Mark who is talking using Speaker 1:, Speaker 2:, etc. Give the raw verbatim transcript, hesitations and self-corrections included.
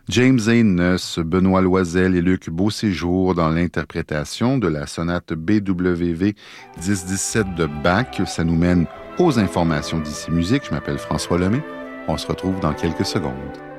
Speaker 1: James Haynes, Benoît Loisel et Luc Beauséjour dans l'interprétation de la sonate B W V dix dix-sept de Bach. Ça nous mène aux informations d'Ici Musique. Je m'appelle François Lemay. On se retrouve dans quelques secondes.